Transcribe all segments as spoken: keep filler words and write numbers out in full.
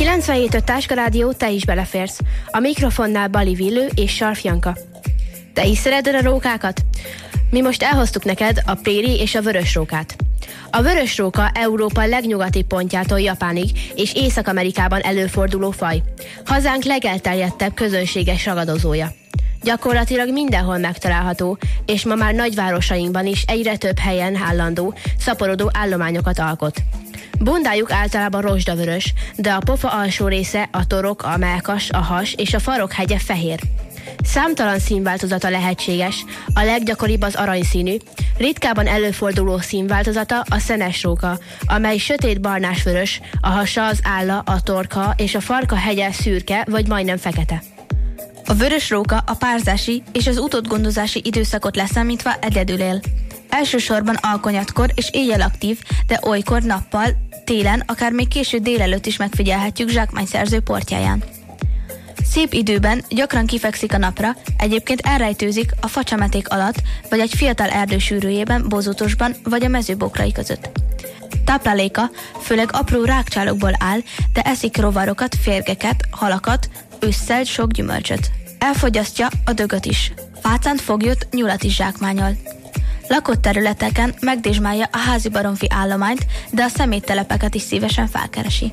kilencvenhét öt Táska Rádió, te is beleférsz. A mikrofonnál Bali Villő és Sarf Janka. Te is szereted a rókákat? Mi most elhoztuk neked a préri és a vörös rókát. A vörös róka Európa legnyugatibb pontjától Japánig és Észak-Amerikában előforduló faj. Hazánk legelterjedtebb közönséges ragadozója. Gyakorlatilag mindenhol megtalálható, és ma már nagyvárosainkban is egyre több helyen állandó, szaporodó állományokat alkot. Bundájuk általában rozsdavörös, de a pofa alsó része, a torok, a mellkas, a has és a farokhegye fehér. Számtalan színváltozata lehetséges, a leggyakoribb az aranyszínű, ritkában előforduló színváltozata a szenes róka, amely sötét-barnás-vörös, a hasa, az álla, a torka és a farka hegye szürke vagy majdnem fekete. A vörös róka a párzási és az utódgondozási időszakot leszámítva egyedül él. Elsősorban alkonyatkor és éjjel aktív, de olykor nappal, télen, akár még késő délelőtt is megfigyelhetjük zsákmányszerző portjáján. Szép időben gyakran kifekszik a napra, egyébként elrejtőzik a facsemeték alatt, vagy egy fiatal erdő sűrűjében, bozótosban, vagy a mezőbokrai között. Tápláléka főleg apró rákcsálokból áll, de eszik rovarokat, férgeket, halakat, ősszel sok gyümölcsöt. Elfogyasztja a dögöt is. Fácánt, foglyot, nyulat is zsákmányol. Lakott területeken megdésmálja a házi baromfi állományt, de a szeméttelepeket is szívesen felkeresi.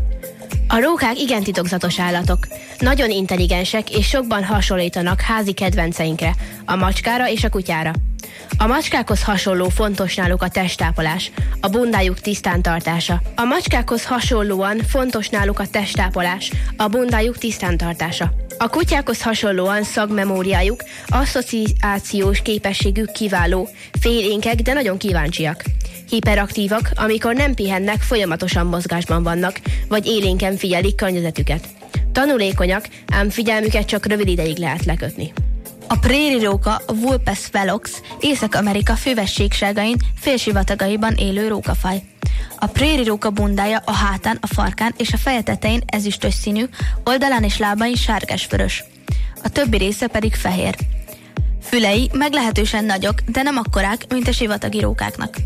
A rókák igen titokzatos állatok. Nagyon intelligensek és sokban hasonlítanak házi kedvenceinkre, a macskára és a kutyára. A macskákhoz hasonló fontos náluk a testtápolás, a bundájuk tisztán tartása. A macskákhoz hasonlóan fontos náluk a testtápolás, a bundájuk tisztán tartása. A kutyákhoz hasonlóan szagmemóriájuk, asszociációs képességük kiváló, félénkek, de nagyon kíváncsiak. Hiperaktívak, amikor nem pihennek, folyamatosan mozgásban vannak, vagy élénken figyelik környezetüket. Tanulékonyak, ám figyelmüket csak rövid ideig lehet lekötni. A préri róka, a Vulpes velox, Észak-Amerika fővességságain, félsivatagaiban élő rókafaj. A préri róka bundája a hátán, a farkán és a feje tetején ezüstös színű, oldalán és lábain sárgás-vörös. A többi része pedig fehér. Fülei meglehetősen nagyok, de nem akkorák, mint a sivatagi rókáknak.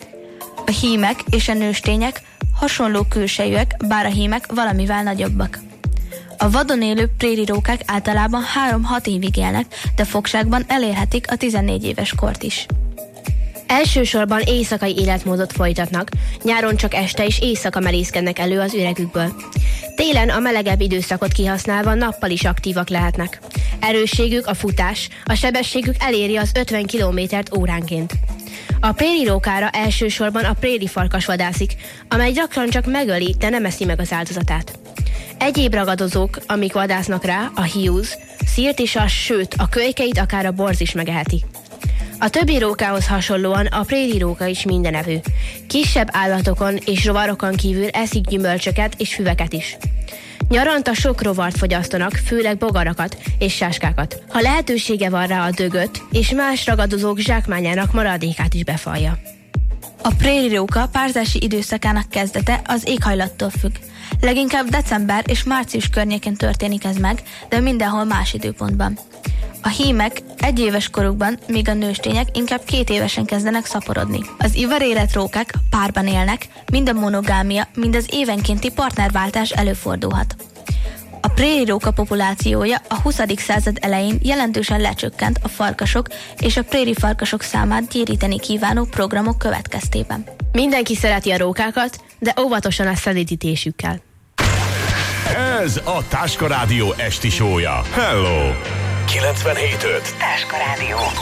A hímek és a nőstények hasonló külsejűek, bár a hímek valamivel nagyobbak. A vadon élő préri rókák általában három-hat évig élnek, de fogságban elérhetik a tizennégy éves kort is. Elsősorban éjszakai életmódot folytatnak, nyáron csak este és éjszaka merészkednek elő az üregükből. Télen a melegebb időszakot kihasználva nappal is aktívak lehetnek. Erősségük a futás, a sebességük eléri az ötven kilométert óránként. A préri rókára elsősorban a préri farkas vadászik, amely gyakran csak megöli, de nem eszi meg az áldozatát. Egyéb ragadozók, amik vadásznak rá, a hiúz, szírt is a, sőt, a kölykeit akár a borz is megeheti. A többi rókához hasonlóan a préri róka is mindenevő. Kisebb állatokon és rovarokon kívül eszik gyümölcsöket és füveket is. Nyaranta sok rovart fogyasztanak, főleg bogarakat és sáskákat. Ha lehetősége van rá, a dögöt és más ragadozók zsákmányának maradékát is befalja. A préri róka párzási időszakának kezdete az éghajlattól függ. Leginkább december és március környékén történik ez meg, de mindenhol más időpontban. A hímek egyéves korukban, míg a nőstények inkább két évesen kezdenek szaporodni. Az ivarélet rókák párban élnek, mind a monogámia, mind az évenkénti partnerváltás előfordulhat. A préri róka populációja a huszadik század elején jelentősen lecsökkent a farkasok és a préri farkasok számát gyéríteni kívánó programok következtében. Mindenki szereti a rókákat, de óvatosan a szelídítésükkel. Ez a Táska Rádió esti show-ja. Hello! kilencvenhét öt Táska Rádió.